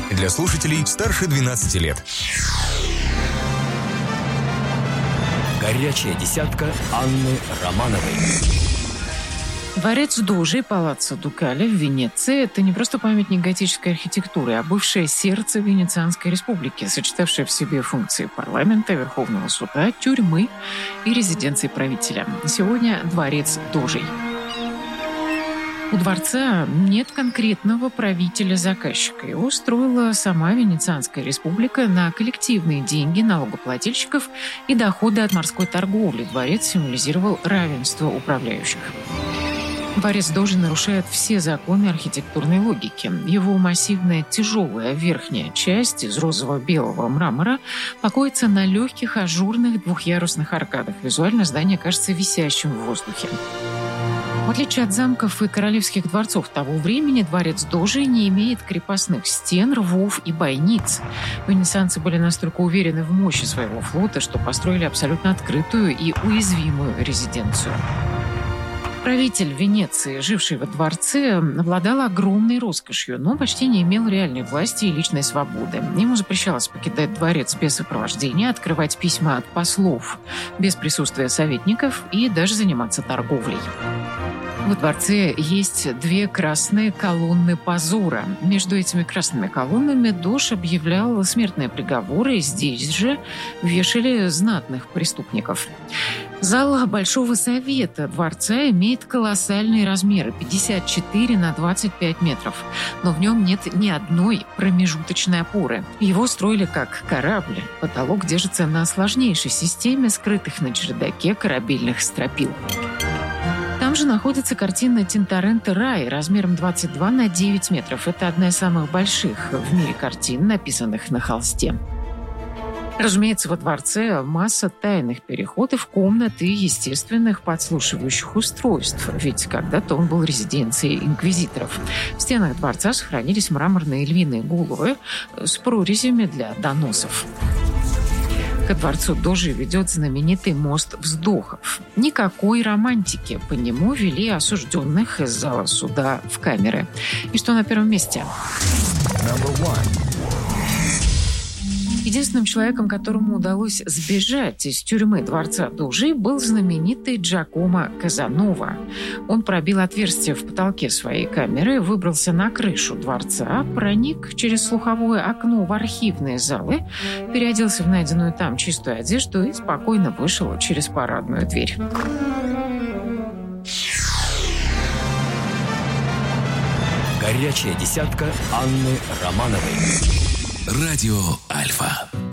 Для слушателей старше 12 лет. Горячая десятка Анны Романовой. Дворец Дожи, Палаццо Дукале в Венеции – это не просто памятник готической архитектуры, а бывшее сердце Венецианской республики, сочетавшее в себе функции парламента, Верховного суда, тюрьмы и резиденции правителя. Сегодня дворец Дожей. У дворца нет конкретного правителя-заказчика. Его строила сама Венецианская республика на коллективные деньги налогоплательщиков и доходы от морской торговли. Дворец символизировал равенство управляющих. Дворец Дожи нарушает все законы архитектурной логики. Его массивная тяжелая верхняя часть из розово-белого мрамора покоится на легких ажурных двухъярусных аркадах. Визуально здание кажется висящим в воздухе. В отличие от замков и королевских дворцов того времени, дворец Дожи не имеет крепостных стен, рвов и бойниц. Венецианцы были настолько уверены в мощи своего флота, что построили абсолютно открытую и уязвимую резиденцию. Правитель Венеции, живший во дворце, обладал огромной роскошью, но почти не имел реальной власти и личной свободы. Ему запрещалось покидать дворец без сопровождения, открывать письма от послов без присутствия советников и даже заниматься торговлей. В дворце есть две красные колонны позора. Между этими красными колоннами Дож объявлял смертные приговоры, и здесь же вешали знатных преступников. Зал Большого совета дворца имеет колоссальные размеры – 54 на 25 метров. Но в нем нет ни одной промежуточной опоры. Его строили как корабль. Потолок держится на сложнейшей системе скрытых на чердаке корабельных стропил. Там же находится картина Тинторетто «Рай» размером 22 на 9 метров. Это одна из самых больших в мире картин, написанных на холсте. Разумеется, во дворце масса тайных переходов, комнат и естественных подслушивающих устройств, ведь когда-то он был резиденцией инквизиторов. В стенах дворца сохранились мраморные львиные головы с прорезями для доносов. Ко дворцу Дожи ведет знаменитый мост вздохов. Никакой романтики. По нему вели осужденных из зала суда в камеры. И что на первом месте? Единственным человеком, которому удалось сбежать из тюрьмы дворца Дожи, был знаменитый Джакомо Казанова. Он пробил отверстие в потолке своей камеры, выбрался на крышу дворца, проник через слуховое окно в архивные залы, переоделся в найденную там чистую одежду и спокойно вышел через парадную дверь. Горячая десятка Анны Романовой. Радио Альфа.